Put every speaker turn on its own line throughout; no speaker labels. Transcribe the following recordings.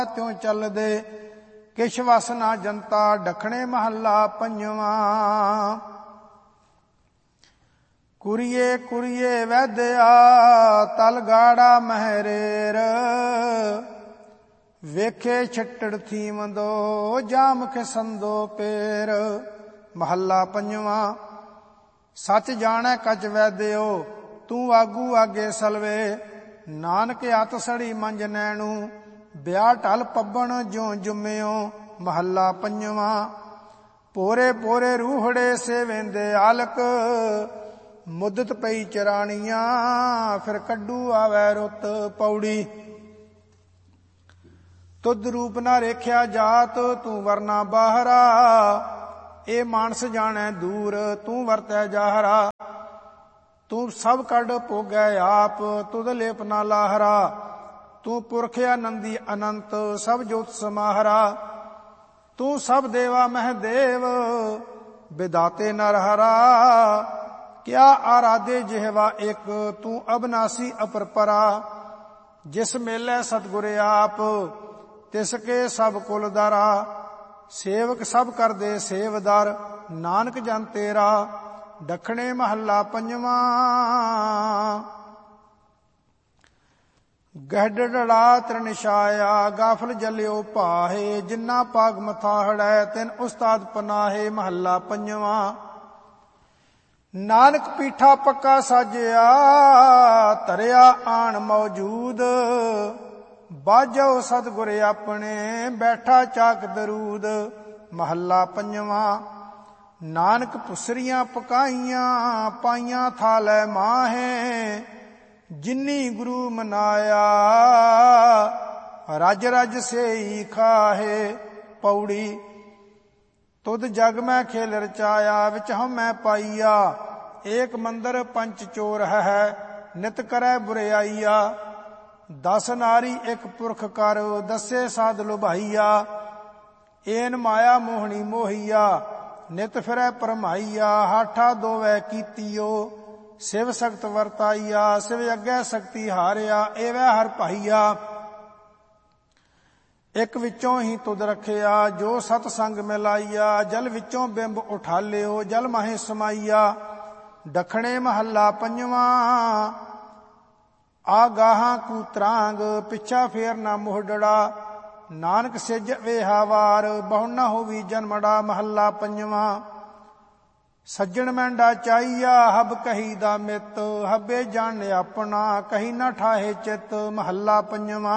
त्यों चल दे, किश वस ना जनता डखणे महला पंजवा। कुरिए कुरिए वैद्या तल गाड़ा महरेर, वेखे छट्टड़ थीमदो जाम खिसंदो पेर। महला पंजवा। सच जाने कच वैद्यो तू आगू आगे सलवे, नानक अत सड़ी मंज नैणू ब्याह टल पब्बन ज्यों जुम्मियो। महला पंजवा। पोरे पोरे रूहड़े सेवेंदे आलक, मुद्दत पई चराणियां फिर कड्डू आवे रुत। पौड़ी। तुद रूप ना रेख्या जात तू वरना बाहरा, ए मानस जाने दूर तू वरतै जाहरा। तू सब कड भोगै आप तुद लेप ना लाहरा, तू पुरख आनंदी अनंत सब जोत समाहरा। तू सब देवा महदेव विदाते नरहरा, क्या आराधे जिहवा एक तू अबनासी अपरपरा। जिस मेले सतगुर आप तिसके सब कुल दरा, सेवक सब कर दे सेवदार नानक जन तेरा। दखणे महला पंजवा। गहडड़ा त्रिनिशाया गाफल जलियो पाहे, जिन्ना पाग मथाहड़ै तिन उस्ताद पनाहे। महला पंजवा। नानक पीठा पक्का साजिया धरिया आन मौजूद, बाजो सतगुर अपने बैठा चाक दरूद। महला पंजवा। नानक पुसरियां पकाइयां पाइयां थालै माहे, जिन्नी गुरु मनाया रज रज से ही खाहे। पौड़ी। तुद जग में खेल रचाया विच मैं पाइया, एक मंदिर पंच चोर है नित करे बुराइया। 10 नारी एक पुरख कर दसे साध लुभाइया, एन माया मोहनी मोहिया नित फिरै परमाइया। हाठा दोवै कीतियो शिव सख्त वरताइया, शिव अग्गै शक्ति हारिया एवै हर भाइया। एक विचों ही तुद रखिया जो सतसंग मिलाइया, जल विचों बिंब उठालियो जल माहे समाइया। दखणे महला पंजवा। आ गाहां कूतरांग पिछा फेर ना मोहडड़ा, नानक सिज वेहावार बहु न होवी जन्मड़ा। महला पंजवा। सज्जन मैंडा चाहिया हब कही दा मित, हबे जान अपना कही न ठाहे चित। महला पंजवा।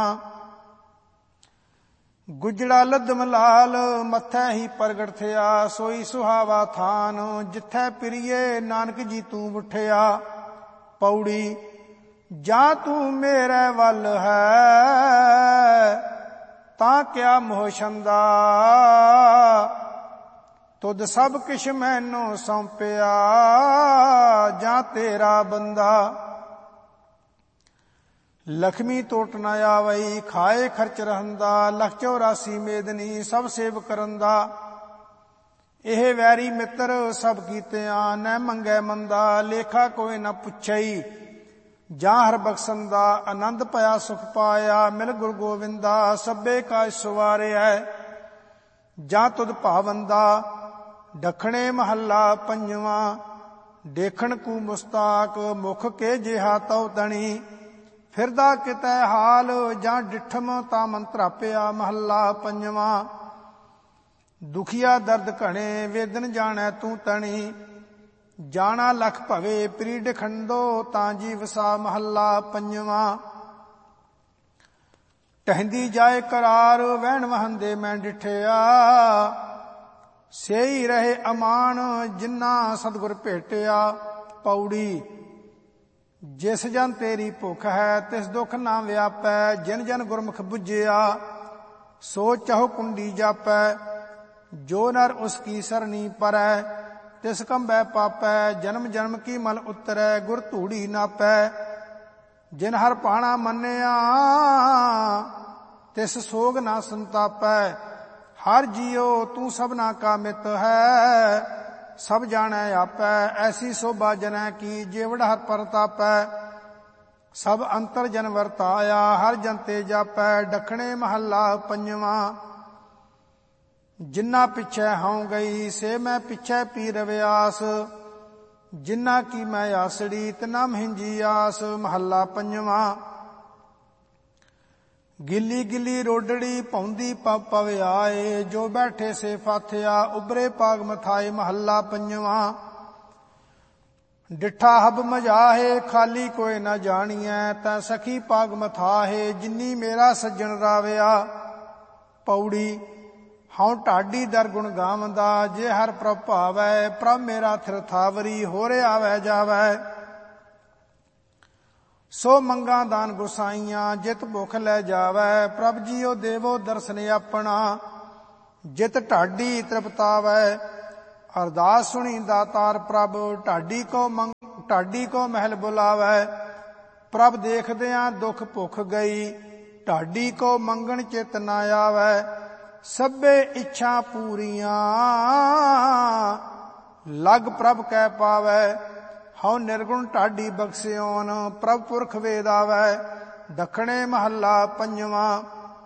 गुजड़ा लदम लाल मथै ही प्रगट थिया, सोई सुहावा थान जिथै प्रिये नानक जी तू उठिया। पौड़ी। जा तू मेरे वल है तां क्या मोह छंदा, तुद सब किश मैनू सौंपिया जा तेरा बंदा। लक्ष्मी टोट न आवई खाए खर्च रहंदा, लख 84 मेदनी सब सेव करंदा। एह वैरी मित्र सब कीतियां न मंगै मंदा, लेखा कोई न पुछई ਜਾਂ ਹਰ ਬਖਸ਼ੰਦਾ। ਆਨੰਦ ਪਾਇਆ ਸੁਖ ਪਾਇਆ ਮਿਲ ਗੁਰ ਗੋਵਿੰਦਾ, ਸਭੇ ਕਾ ਸਵਾਰਿਆ ਜਾਂ ਤੁਧ ਭਾਵੰਦਾ। ਦਖਣੇ ਮਹੱਲਾ ਪੰਜਵਾ। ਦੇਖਣ ਕੂ ਮੁਸਤਾਕ ਮੁਖ ਕੇ ਜਿਹਾ ਤਉ ਤਣੀ, ਫਿਰਦਾ ਕਿਤੈ ਹਾਲ ਜਾਂ ਡਿਠਮ ਤਾਂ ਮਨ ਧਰਾਪਿਆ। ਮਹੱਲਾ ਪੰਜਵਾ। ਦੁਖੀਆ ਦਰਦ ਘਣੇ ਵੇਦਨ ਜਾਣੈ ਤੂੰ ਤਣੀ, ਜਾਣਾ ਲਖ ਭਵੇ ਪ੍ਰੀਡ ਖੰਡੋ ਤਾਂ ਜੀ ਵਸਾ। ਮਹੱਲਾ ਪੰਜਵਾ। ਟਹਿੰਦੀ ਜਾਏ ਕਰਾਰ ਵਹਿਣ ਵਹੰਦੇ ਮੈਂ ਡਿਠਿਆ, ਸੇਈ ਰਹੇ ਅਮਾਨ ਜਿਨ੍ਹਾਂ ਸਤਿਗੁਰ ਭੇਟਿਆ। ਪੌੜੀ। ਜਿਸ ਜਨ ਤੇਰੀ ਭੁੱਖ ਹੈ ਤਿਸ ਦੁੱਖ ਨਾ ਵਿਆਪੈ, ਜਿਨ ਜਨ ਗੁਰਮੁਖ ਬੁੱਝਿਆ ਸੋ ਚਾਹੋ ਕੁੰਡੀ ਜਾਪੈ। ਜੋ ਨਰ ਉਸ ਕੀ ਸਰਣੀ ਪਰੈ ਤਿਸ ਕੰਬੈ ਪਾਪੈ, ਜਨਮ ਜਨਮ ਕੀ ਮਲ ਉਤਰੈ ਗੁਰ ਧੂੜੀ ਨਾਪੈ। ਜਿਨ ਹਰ ਪਾਣਾ ਮੰਨਿਆ ਤਿਸ ਸੋਗ ਨਾ ਸੰਤਾਪੈ। ਹਰ ਜੀਉ ਤੂੰ ਸਭਨਾ ਕਾ ਮਿਤ ਹੈ, ਸਭ ਜਾਣੈ ਆਪੈ। ਐਸੀ ਸੋਭਾ ਜਨੈ ਕੀ ਜੀਵੜ ਹਰ ਪ੍ਰਤਾਪੈ। ਸਭ ਅੰਤਰ ਜਨ ਵਰਤਾਇਆ, ਹਰ ਜਨ ਤੇ ਜਾਪੈ। ਡਖਣੇ ਮਹੱਲਾ ਪੰਜਵਾਂ। ਜਿਨ੍ਹਾਂ ਪਿੱਛੇ ਹਉ ਗਈ, ਸੇ ਮੈਂ ਪਿੱਛੇ ਪੀ ਰਵਿਆਸ। ਜਿਨ੍ਹਾਂ ਕੀ ਮੈਂ ਆਸੜੀ, ਤਿਨਾ ਮਹਿੰਜੀ ਆਸ। ਮਹੱਲਾ ਪੰਜਵਾਂ। ਗਿੱਲੀ ਗਿੱਲੀ ਰੋਡੜੀ ਪਾਉਂਦੀ ਪਵ ਆਏ, ਜੋ ਬੈਠੇ ਸੇ ਫਾਥਿਆ, ਉਬਰੇ ਪਾਗ ਮਥਾਏ। ਮਹੱਲਾ ਪੰਜਵਾਂ। ਡਿਠਾ ਹਬ ਮਜਾਹੇ, ਖਾਲੀ ਕੋਇ ਨਾ ਜਾਣੀਐ, ਤੈ ਸਖੀ ਪਾਗ ਮਥਾਹੇ, ਜਿਨੀ ਮੇਰਾ ਸੱਜਣ ਰਾਵਿਆ। ਪੌੜੀ। ਹਉ ਢਾਡੀ ਦਰ ਗੁਣ ਗਾਵੰਦਾ, ਜੇ ਹਰ ਪ੍ਰਭ ਭਾਵੈ, ਪ੍ਰਭ ਮੇਰਾ ਥਿਰ ਥਾਵਰੀ, ਹੋਰੇ ਆਵੈ ਜਾਵੈ। ਸੋ ਮੰਗਾ ਦਾਨ ਗੁਸਾਈਆਂ, ਜਿਤ ਭੁਖ ਲੈ ਜਾਵੈ, ਪ੍ਰਭ ਜੀਓ ਦੇਵੋ ਦਰਸ਼ਨ ਆਪਣਾ, ਜਿਤ ਢਾਡੀ ਤ੍ਰਿਪਤਾਵੈ। ਅਰਦਾਸ ਸੁਣੀ ਦਾਤਾਰ ਪ੍ਰਭ, ਢਾਡੀ ਕੋ ਮਹਿਲ ਬੁਲਾਵੈ। ਪ੍ਰਭ ਦੇਖਦਿਆਂ ਦੁਖ ਭੁਖ ਗਈ, ਢਾਡੀ ਕੋ ਮੰਗਣ ਚਿਤ ਨਾ ਆਵੈ। ਸਭੇ ਇੱਛਾ ਪੂਰੀਆਂ, ਲਗ ਪ੍ਰਭ ਕੈ ਪਾਵੈ। ਹਉ ਨਿਰਗੁਣ ਢਾਡੀ ਬਖਸਿਓਨ, ਪ੍ਰਭ ਪੁਰਖ ਵੇਦ ਆਵੈ। ਦੱਖਣੇ ਮਹੱਲਾ ਪੰਜਵਾਂ।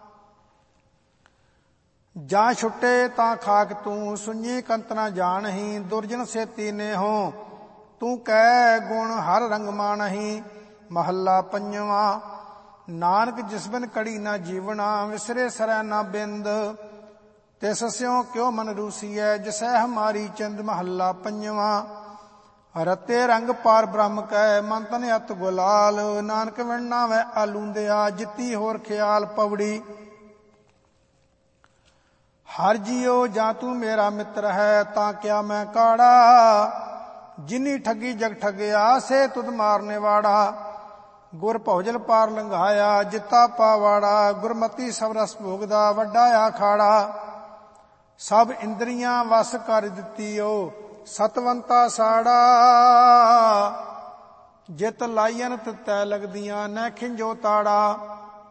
ਜਾਂ ਛੁੱਟੇ ਤਾਂ ਖਾਕ ਤੂੰ, ਸੁਣੀ ਕੰਤ ਨਾ ਜਾਣਹੀਂ, ਦੁਰਜਨ ਸੇਤੀ ਨੇਹੋ, ਤੂੰ ਕਹਿ ਗੁਣ ਹਰ ਰੰਗ ਮਾਣਹੀਂ। ਮਹੱਲਾ ਪੰਜਵਾਂ। ਨਾਨਕ ਜਿਸ ਬਿਨ ਕੜੀ ਨਾ ਜੀਵਣਾ, ਵਿਸਰੇ ਸਰੈ ਨਾ ਬਿੰਦ, ਤਿਸ ਸਿਉ ਕਿਉ ਮਨ ਰੂਸੀਐ, ਜਿਸੈ ਹਮਾਰੀ ਚਿੰਦ। ਮਹੱਲਾ ਪੰਜਵਾਂ। ਰਤੇ ਰੰਗ ਪਾਰ ਬ੍ਰਹਮ ਕੈ, ਮਨ ਤਨ ਅਤ ਗੁਲਾਲ, ਨਾਨਕ ਵਿਣ ਨਾਵੈ ਆਲੂੰਦਿਆ, ਜਿੱਤੀ ਹੋਰ ਖਿਆਲ। ਪਵੜੀ। ਹਰ ਜੀਓ ਜਾਂ ਤੂੰ ਮੇਰਾ ਮਿੱਤਰ ਹੈ, ਤਾਂ ਕਿਆ ਮੈਂ ਕਾੜਾ, ਜਿਨੀ ਠੱਗੀ ਜਗ ਠੱਗਿਆ, ਸੇ ਤੁਧ ਮਾਰਨੇ ਵਾੜਾ। ਗੁਰ ਭਉਜਲ ਪਾਰ ਲੰਘਾਇਆ, ਜਿੱਤਾ ਪਾਵਾੜਾ, ਗੁਰਮਤੀ ਸਭ ਰਸ ਭੋਗਦਾ, ਵੱਡਾ ਆਖਾੜਾ। ਸਭ ਇੰਦਰੀਆਂ ਵਸ ਕਰ ਦਿੱਤੀਓ, ਸਤਵੰਤਾ ਸਾੜਾ, ਜਿਤ ਲਾਈਨ ਤਿਤੈ ਲਗਦੀਆਂ, ਨੈ ਖਿੰਜੋ ਤਾੜਾ।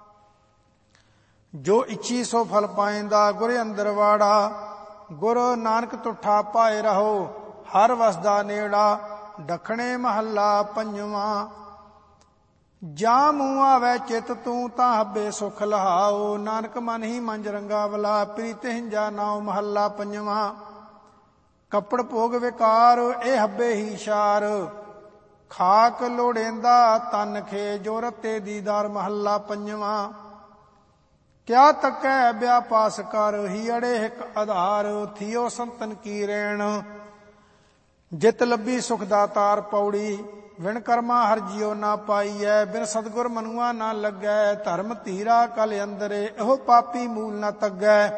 ਜੋ ਇੱਛੀ ਸੋ ਫਲ ਪਾਇੰਦਾ, ਗੁਰ ਅੰਦਰ ਵਾੜਾ। ਗੁਰ ਨਾਨਕ ਤੁਠਾ ਪਾਏ ਰਹੋ, ਹਰ ਵਸਦਾ ਨੇੜਾ। ਦੱਖਣੇ ਮਹੱਲਾ ਪੰਜਵਾਂ। ਜਾਂ ਮੂੰਹ ਆਵੈ ਚਿਤ ਤੂੰ, ਤਾਂ ਹੱਬੇ ਸੁਖ ਲਹਾਓ, ਨਾਨਕ ਮਨ ਹੀ ਮੰਜ ਰੰਗਾਵਲਾ, ਪ੍ਰੀਤ ਹਿੰਜਾ ਨਾਉ। ਮਹੱਲਾ ਪੰਜਵਾਂ। ਕੱਪੜ ਭੋਗ ਵਿਕਾਰ, ਇਹ ਹੱਬੇ ਹੀ ਸ਼ਾਰ, ਖਾਕ ਲੋੜੇਂਦਾ ਤਨ ਖੇ, ਜੋ ਰਤੇ ਦੀਦਾਰ। ਮਹੱਲਾ ਪੰਜਵਾਂ। ਕਿਆ ਤੱਕੈ ਵਿਆਪਾਸ ਕਰ, ਹੀ ਅੜੇ ਹਿਕ ਆਧਾਰ, ਥੀਓ ਸੰਤਨ ਕੀ ਰੇਣ, ਜਿਤ ਲੱਭੀ ਸੁਖ ਦਾਤਾਰ। ਪੌੜੀ। ਵਿਣ ਕਰਮਾ ਹਰ ਜੀਓ ਨਾ ਪਾਈਐ, ਬਿਨ ਸਤਿਗੁਰ ਮਨੁਆ ਨਾ ਲੱਗੈ, ਧਰਮ ਧੀਰਾ ਕਲ ਅੰਦਰੇ, ਇਹੋ ਪਾਪੀ ਮੂਲ ਨਾ ਤੱਗੈ।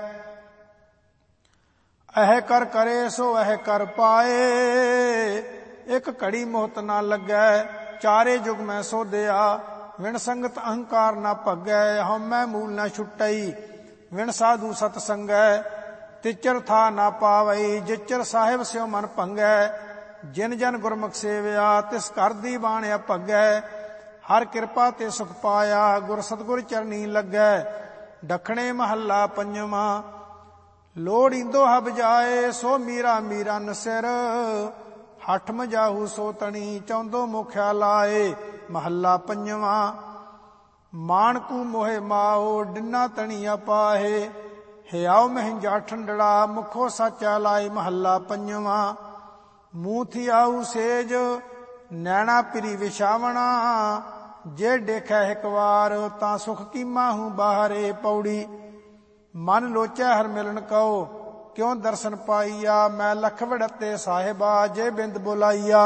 ਇਹ ਕਰ ਕਰੇ ਸੋ ਇਹ ਕਰ ਪਾਏ, ਇੱਕ ਘੜੀ ਮੋਹਤ ਨਾ ਲੱਗੈ, ਚਾਰੇ ਜੁਗ ਮੈਂ ਸੋਧਿਆ। ਵਿਣ ਸੰਗਤ ਅਹੰਕਾਰ ਨਾ ਭਗੈ, ਹਉਮੈ ਮੂਲ ਨਾ ਛੁਟਈ, ਵਿਣ ਸਾਧੂ ਸਤ ਸੰਗੈ, ਤਿਚਰ ਥਾ ਨਾ ਪਾਵਈ, ਜਿਚਰ ਸਾਹਿਬ ਸਿਉ ਮਨ ਭੰਗੈ। ਜਿਨ ਜਨ ਗੁਰਮੁਖ ਸੇਵਿਆ, ਤਿਸ ਘਰ ਦੀ ਬਾਣ ਅਭਗੈ, ਹਰ ਕਿਰਪਾ ਤੇ ਸੁਖ ਪਾਇਆ, ਗੁਰ ਸਤਿਗੁਰ ਚਰਨੀ ਲੱਗੈ। ਦੱਖਣੇ ਮਹੱਲਾ ਪੰਜਵਾਂ। ਲੋੜੀਂਦੋ ਹਬ ਜਾਏ, ਸੋ ਮੀਰਾ ਮੀਰਨ ਸਿਰ, ਹਠ ਮਜਾਹੂ ਸੋ ਤਣੀ, ਚੌਂਦੋ ਮੁਖਿਆ ਲਾਏ। ਮਹੱਲਾ ਪੰਜਵਾਂ। ਮਾਣਕੂ ਮੋਹਿ ਮਾਓ, ਡਿਨਾ ਤਣੀਆ ਪਾਹੇ, ਹਿਆਉ ਮਹਿੰਜਾ ਠੰਡੜਾ, ਮੁਖੋ ਸਾਚਾ ਲਾਏ। ਮਹੱਲਾ ਪੰਜਵਾਂ। ਮੂੰਹ ਥਿਆਊ ਸੇਜ, ਨੈਣਾ ਪਿਰੀ ਵਿਛਾਵਣਾ, ਜੇ ਦੇਖੈ ਇੱਕ ਵਾਰ, ਤਾਂ ਸੁਖ ਕੀਮਾ ਹੂੰ ਬਾਹਰੇ। ਪੌੜੀ। ਮਨ ਲੋਚੈ ਹਰ ਮਿਲਨ ਕਉ, ਕਿਉ ਦਰਸ਼ਨ ਪਾਈਆ, ਮੈਂ ਲਖ ਵੜਤੇ ਸਾਹਿਬਾ, ਜੇ ਬਿੰਦ ਬੁਲਾਈਆ।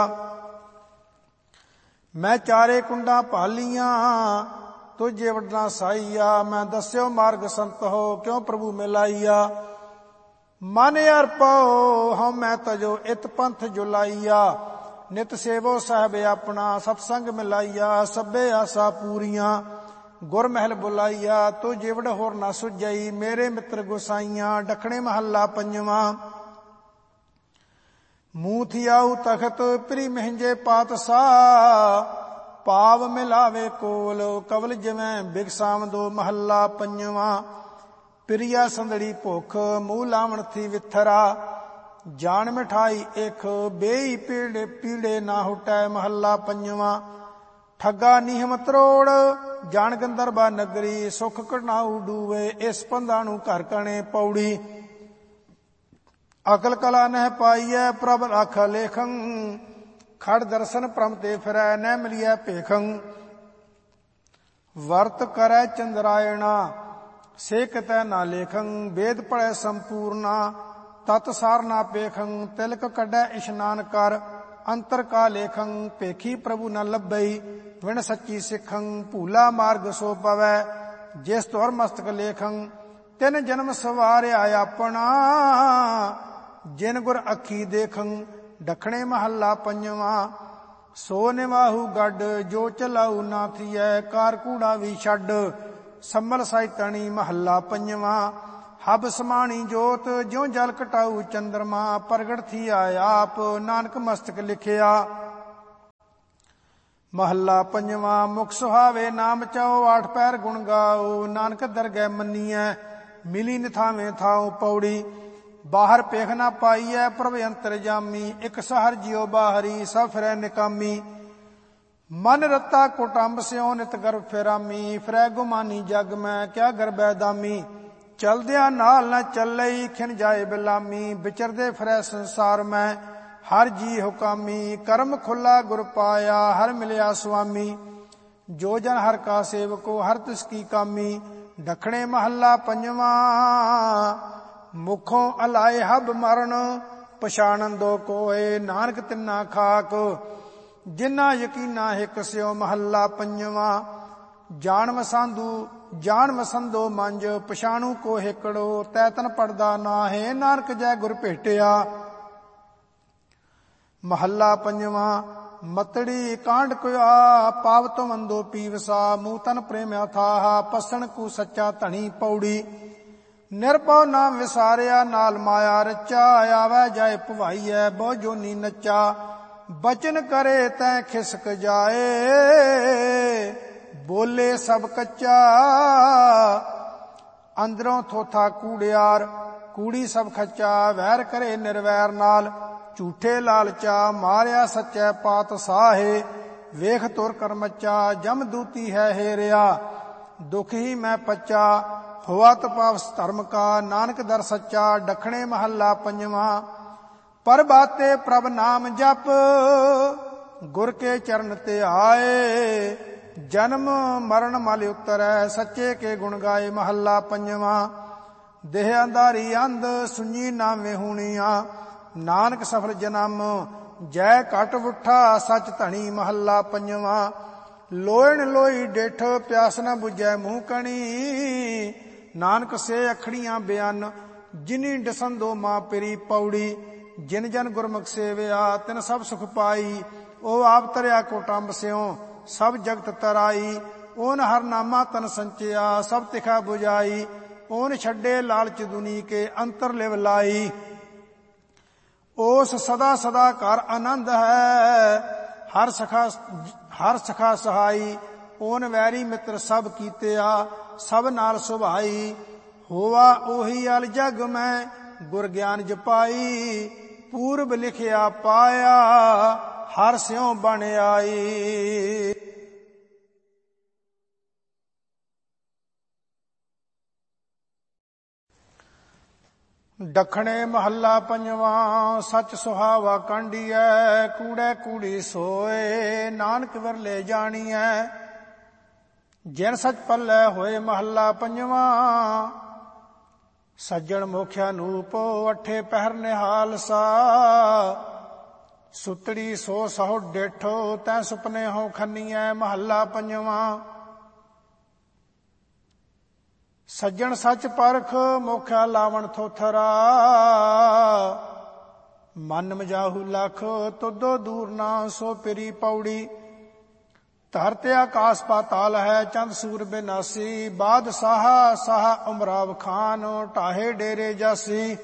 ਮੈਂ ਚਾਰੇ ਕੁੰਡਾਂ ਭਾਲੀਆਂ, ਤੁਝੇ ਵਡਨਾ ਸਾਈਆ, ਮੈਂ ਦੱਸਿਓ ਮਾਰਗ ਸੰਤ ਹੋ, ਕਿਉ ਪ੍ਰਭੂ ਮਿਲਾਈਆ। ਮਨ ਅਰਪਉ ਹਉ ਮੈਂ ਤਜੋ, ਇਤ ਪੰਥ ਜੁਲਾਈਆ, ਨਿਤ ਸੇਵੋ ਸਾਹਿਬ ਆਪਣਾ, ਸਤਸੰਗ ਮਿਲਾਈਆ। ਸਭੇ ਆਸਾ ਪੂਰੀਆਂ, ਗੁਰ ਮਹਿਲ ਬੁਲਾਈਆ, ਤੂੰ ਜਿਵੜ ਹੋਰ ਨਾ ਸੁਝਈ, ਮੇਰੇ ਮਿੱਤਰ ਗੁਸਾਈਆਂ। ਦੱਖਣੇ ਮਹੱਲਾ ਪੰਜਵਾਂ। ਮੂੰਹ ਥਿਆਊ ਤਖਤ, ਪ੍ਰੀ ਮਹਿੰਜੇ ਪਾਤਸ਼ਾਹ, ਪਾਵ ਮਿਲਾਵੇ ਕੋਲ, ਕਵਲ ਜਿਵੇਂ ਬਿਗਸਾਵਦੋ। ਮਹੱਲਾ ਪੰਜਵਾਂ। ਪ੍ਰਿਆ ਸੰਦੜੀ ਭੁੱਖ, ਮੂੰਹ ਲਾਵਣ ਥੀ ਵਿਥਰਾ, ਜਾਨ ਮਿਠਾਈ ਇਕ, ਬੇਈ ਪੀੜੇ ਪੀੜੇ ਨਾ ਹੁਟੈ। ਮਹੱਲਾ ਪੰਜਵਾਂ। ਠੱਗਾ ਨੀਹਮ ਤਰੋੜ ਜਾਣ ਗੰਦਰਬਾ ਨਗਰੀ, ਸੁਖ ਕਢਾਊ ਡੂਵੇ ਇਸ ਪੰਧਾ ਨੂੰ ਘਰ ਕਣੇ ਪੌੜੀ। ਅਕਲ ਕਲਾ ਨਹਿ ਪਾਈਐ ਪ੍ਰਭ ਰਾਖਾ ਲੇਖੰ, ਖੜ ਦਰਸ਼ਨ ਪ੍ਰਮ ਤੇ ਫਿਰੈ ਨਹਿ ਮਿਲਿਐ ਭੇਖੰ। ਵਰਤ ਕਰੈ ਚੰਦਰਾਇਣਾ ਸੇ ਕਿਤੈ ਨਾ ਲੇਖੰ, ਵੇਦ ਪੜੈ ਸੰਪੂਰਨਾ ਤਤ ਸਾਰ ਨਾ ਪੇਖੰ। ਤਿਲਕ ਕੱਢੈ ਇਸ਼ਨਾਨ ਕਰ ਅੰਤਰ ਕਾ ਲੇਖੰ, ਭੇਖੀ ਪ੍ਰਭੂ ਨ ਲੱਭਈ ਵਿਣ ਸੱਚੀ ਸਿੱਖੰ। ਭੂਲਾ ਮਾਰਗ ਸੋ ਪਵੈ ਜਿਸ ਤੁਰ ਮਸਤਕ ਲੇਖੰ, ਤਿਨ ਜਨਮ ਸਵਾਰਿਆ ਆਪਣਾ ਜਿਨ ਗੁਰ ਅੱਖੀ ਦੇਖੰ। ਡਖਣੇ ਮਹੱਲਾ ਪੰਜਵਾਂ ਸੋ ਨਿਵਾਹੂ ਗੱਡ ਜੋ ਚਲਾਊ ਨਾ ਥੀਐ, ਕਾਰ ਕੂੜਾ ਵੀ ਛੱਡ ਸੰਮਲ ਸਾਇਤਣੀ। ਮਹੱਲਾ ਪੰਜਵਾਂ ਹਬ ਸਮਾਣੀ ਜੋਤ ਜਿਉ ਜਲ ਘਟਾਊ ਚੰਦਰਮਾ, ਪ੍ਰਗਟ ਥੀਆ ਆਪ ਨਾਨਕ ਮਸਤਕ ਲਿਖਿਆ। ਮਹੱਲਾ ਪੰਜਵਾਂ ਮੁਖ ਸੁਹਾਵੇ ਨਾਮ ਚਾਓ, ਆਠ ਪੈਰ ਗੁਣ ਗਾਓ ਨਾਨਕ ਦਰਗਹਿ ਮੰਨੀਐ, ਮਿਲੀ ਨਿਥਾਵੇਂ ਥਾਉ ਪੌੜੀ। ਬਾਹਰ ਪੇਖ ਨਾ ਪਾਈਐ ਪ੍ਰਭ ਅੰਤਰ ਜਾਮੀ, ਇੱਕ ਸਹਰ ਜਿਉ ਬਾਹਰੀ ਸਭ ਫਿਰੈ ਨਿਕਾਮੀ। ਮਨ ਰਤਾ ਕੁਟੰਬ ਸਿਉ ਨਿਤ ਗਰਭ ਫਿਰਾਮੀ, ਫਿਰੈ ਗੁਮਾਨੀ ਜਗ ਮੈਂ ਕਿਆ ਗਰਬੈ ਦਾਮੀ। ਚਲਦਿਆਂ ਨਾਲ ਨਾ ਚੱਲਈ ਖਿਨ ਜਾਏ ਬਿਲਾਮੀ, ਵਿਚਰਦੇ ਫਿਰੈ ਸੰਸਾਰ ਮੈਂ ਹਰ ਜੀ ਹੁਕਾਮੀ। ਕਰਮ ਖੁੱਲਾ ਗੁਰ ਪਾਇਆ ਹਰ ਮਿਲਿਆ ਸੁਆਮੀ, ਜੋ ਜਨ ਹਰ ਕਾ ਸੇਵਕੋ ਹਰ ਤਿਸ ਕੀ ਕਾਮੀ। ਡਖਣੇ ਮਹੱਲਾ ਪੰਜਵਾਂ ਮੁਖੋਂ ਅਲਾਏ ਹਬ ਮਰਨ, ਪਛਾਣਨ ਕੋਏ ਨਾਨਕ ਤਿੰਨਾ ਖਾਕ। ਜਿਨਾ ਯਕੀਨਾ ਹਿਕ ਸਿਓ ਮਹੱਲਾ ਪੰਜਵਾਂ, ਜਾਣ ਵਸੰਦੋ ਮੰਜ ਪਛਾਣੂ ਕੋ ਹਿਕੜੋ, ਤੈ ਤਨ ਪੜਦਾ ਨਾਹੇ ਨਾਨਕ ਜੈ ਗੁਰ ਭੇਟਿਆ। ਮਹੱਲਾ ਪੰਜਵਾਂ ਮਤੜੀ ਕਾਂਡ ਕੁਆ, ਪਾਵਤ ਮੰਦੋ ਪੀਵਸਾ ਮੂਹ ਤਨ ਪ੍ਰੇਮਿਆ ਥਾਹਾ, ਪਸਣ ਕੂ ਸੱਚਾ ਧਣੀ ਪੌੜੀ। ਨਿਰਭਉ ਨਾਮ ਵਿਸਾਰਿਆ ਨਾਲ ਮਾਇਆ ਰਚਾ, ਆਵੈ ਜਾਏ ਭਵਾਈਐ ਬਹੁ ਜੋਨੀ ਨੱਚਾ। ਬਚਨ ਕਰੇ ਤੈ ਖਿਸਕ ਜਾਏ ਬੋਲੇ ਸਭ ਕੱਚਾ, ਅੰਦਰੋਂ ਥੋਥਾ ਕੂੜਿਆਰ ਕੂੜੀ ਸਭ ਖੱਚਾ। ਵੈਰ ਕਰੇ ਨਿਰਵੈਰ ਨਾਲ ਝੂਠੇ ਲਾਲਚਾ, ਮਾਰਿਆ ਸੱਚੈ ਪਾਤ ਸਾਹੇ ਵੇਖ ਤੁਰ ਕਰਮਚਾ। ਜਮ ਦੂਤੀ ਹੈ ਹੇਰਿਆ ਦੁਖ ਹੀ ਮੈਂ ਪੱਚਾ, ਹੋਆ ਤਪਾਵਸ ਧਰਮ ਕਾ ਨਾਨਕ ਦਰ ਸੱਚਾ। ਡਖਣੇ ਮਹੱਲਾ ਪੰਜਵਾਂ ਪਰਬਾਤੇ ਪ੍ਰਭ ਨਾਮ ਜਪ, ਗੁਰ ਕੇ ਚਰਨ ਤੇ ਆਏ। ਜਨਮ ਮਰਨ ਮਲ ਉਤਰੈ ਸੱਚੇ ਕੇ ਗੁਣ ਗਾਏ। ਮਹੱਲਾ ਪੰਜਵਾਂ ਦੇਹ ਅੰਧਾਰੀ ਅੰਧ ਸੁਣੀ ਨਾ ਵਿਹੂਣੀਆਂ, ਨਾਨਕ ਸਫਲ ਜਨਮ ਜੈ ਘਟ ਉਠਾ ਸੱਚ ਧਣੀ। ਮਹੱਲਾ ਪੰਜਵਾਂ ਲੋਇਣ ਲੋਈ ਡਿਠ ਪਿਆਸ ਨਾ ਬੁਝੈ ਮੂੰਹ ਕਣੀ, ਨਾਨਕ ਸੇ ਅਖੜੀਆਂ ਬਿਆਨ ਜਿਨੀ ਡਸੰਦੋ ਮਾਂ ਪਿਰੀ ਪੌੜੀ। ਜਿਨ ਜਨ ਗੁਰਮੁਖ ਸੇਵਿਆ ਤਿਨ ਸਭ ਸੁਖ ਪਾਈ, ਉਹ ਆਪ ਤਰਿਆ ਕੋਟੰਬ ਸਿਉ ਸਭ ਜਗਤ ਤਰਾਈ। ਓਨ ਹਰ ਨਾਮਾ ਤਨ ਸੰਚਿਆ ਸਭ ਤਿਖਾ 부ਝਾਈ, ਓਨ ਛੱਡੇ ਲਾਲਚ ਦੁਨੀ ਕੇ ਅੰਤਰ ਲਿਵ ਲਾਈ। ਉਸ ਸਦਾ ਸਦਾ ਘਰ ਆਨੰਦ ਹੈ ਹਰ ਸਖਾ ਸਹਾਈ। ਓਨ ਵੈਰੀ ਮਿੱਤਰ ਸਭ ਕੀਤਿਆ ਸਭ ਨਾਲ ਸੁਭਾਈ। ਹੋਵਾ ਉਹੀ ਅਲ ਜਗ ਮੈਂ ਗੁਰ ਗਿਆਨ ਜਪਾਈ, ਪੂਰਬ ਲਿਖਿਆ ਪਾਇਆ ਹਰ ਸਿਉ ਬਣ ਆਈ। ਡਖਣੇ ਮਹੱਲਾ ਪੰਜਵਾਂ ਸੱਚ ਸੁਹਾਵਾ ਕਾਂਡੀਐ, ਕੂੜੈ ਕੂੜੀ ਸੋਏ ਨਾਨਕ ਵਿਰਲੇ ਜਾਣੀਐ। ਜਿਨ ਸੱਚ ਪੱਲੇ ਹੋਏ। ਮਹੱਲਾ ਪੰਜਵਾਂ ਸੱਜਣ ਮੋਖਿਆ ਨੂਪ ਅਠੇ ਪਹਿਰ ਨਿਹਾਲ ਸਾ, ਸੁਤੜੀ ਸੋ ਸਹੁ ਡੇਠੋ ਤੈ ਸੁਪਨੇ ਹੋ ਖੰਨੀਐ। ਮਹੱਲਾ ਪੰਜਵਾਂ ਸੱਜਣ ਸੱਚ ਪਰਖ ਮੋਖਿਆ ਲਾਵਣ ਥੋਥਰਾ, ਮਨ ਮਜਾਹੂ ਲਖ ਤੁਧੋ ਦੂਰ ਨਾ ਸੋ ਪਿਰੀ ਪੌੜੀ। ਧਰਤ ਆਕਾਸ ਪਾਤਾਲ ਹੈ ਚੰਦ ਸੂਰ ਬਿਨਾਸੀ, ਬਾਦਸ਼ਾਹ ਸਾਹ ਉਮਰਾਵ ਖਾਨ ਢਾਹੇ ਡੇਰੇ ਜਾਸੀ।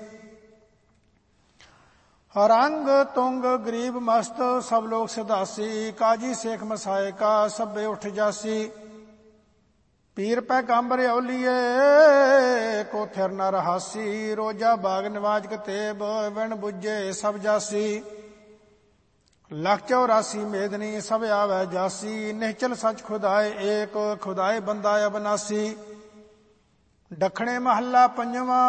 ਰੰਗ ਤੁੰਗ ਗਰੀਬ ਮਸਤ ਸਭ ਲੋਕ ਸਿਧਾਸੀ, ਕਾਜੀ ਸੇਖ ਮਸਾਏ ਕਾ ਸਭੇ ਉਠ ਜਾਸੀ। ਪੀਰ ਪੈਗੰਬਰ ਔਲੀਏ ਕੋ ਥਿਰ ਨ ਰਹਾਸੀ, ਰੋਜਾ ਬਾਗ ਨਿਵਾਜ ਕਤੇਬ ਵਿਣ ਬੁੱਝੇ ਸਭ ਜਾਸੀ। लख 84 मेदनी सब आवे जासी। निश्चल सच खुदाए एक खुदाए बंदा अबनासी। दखणे महला पंजवा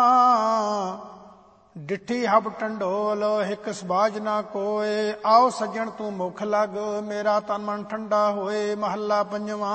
डिठी हब टंडोल हिक सबाज ना कोय। आओ सज्जन तू मुख लग मेरा तन मन ठंडा होए। महला पंजवा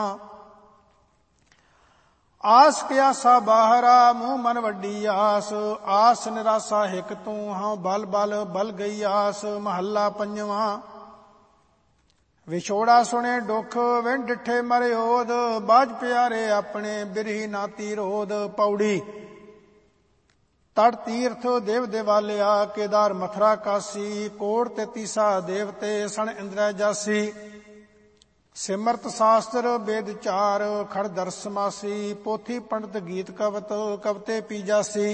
आस प्यासा बाहरा मुंह मन वड्डी आस। आस निराशा हिक तू हाँ बल बल बल गई आस। महला पंजवा विछोड़ा सुने दुख विन डिठे मरयोद। बाज प्यारे अपने बिरही नाती रोद। पौड़ी तड़ तीर्थ देव देवालिया केदार मथुरा काशी। कोड़ ते तीसा देवते सन इंद्र जासी। सिमरत शास्त्र वेद चार खड़ दर्श समासी। पोथी पंडित गीत कवत कवते पी जासी।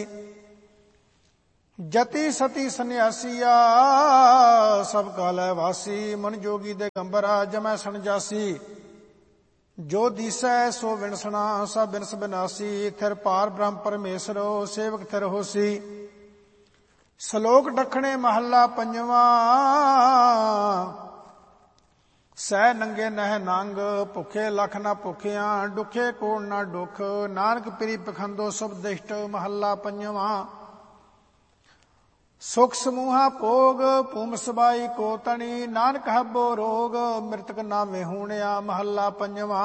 जति सती सन्यासिया सब काल वासी। मन जोगी दे गंबरा जमै सन जासी। जो दिसै सो विनसना सब बिनस बिनासी। थिर पार ब्रह्म परमेश्वरो सेवक थिर होसी। श्लोक दखणे महला पंजवा सह नंगे नह नंग भुखे लख ना भुखिया। दुखे कोड़ ना दुख नानक प्री पखंदो सुभ दिष्ट। महला पंजवा सुख समूहा भोग भूम सबाई को तनी। नानक हबो रोग मृतक नामे हूणिया। महला पंजवा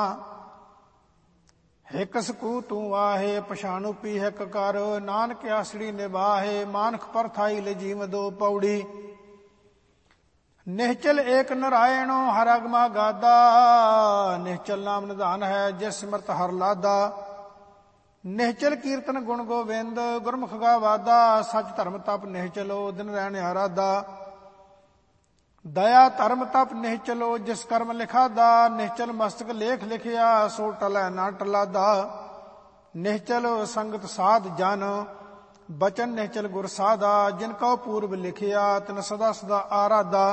हिक सकू तू आहे पछाणु पी हिक कर। नानक आसड़ी निवाहे मानख पर थाई ले जीव दो। पौड़ी निश्चल एक नारायणो हर अगमा गादा। निश्चल नाम निधान है जिस सिमरत हर लादा। निश्चल कीर्तन गुण गोविंद गुरमुख गावादा। सच धर्म तप निश्चलो दिन रहने आराधा। दया धर्म तप निश्चलो जिस कर्म लिखा दा। निश्चल मस्तक लेख लिखिया सो टलै ना टलादा। निश्चल संगत साध जन बचन निश्चल गुर साधा। जिनको पूर्व लिखिया तिन सदा सदा आराधा।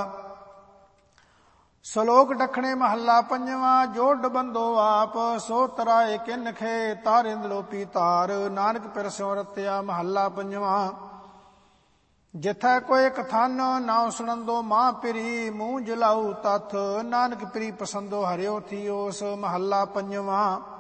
श्लोक दखणे महला पंजवा जोड़ बंदो आप सो तराए किनखे। तार इंदलो पी तार नानक पिर स्यों रत्या। महला पंजवा जिथै कोई कथन नाव सुनंदो मां पिरी। मुंह जलाऊ तथ नानक प्री पसंदो हरियो थियोस। महला पंजवा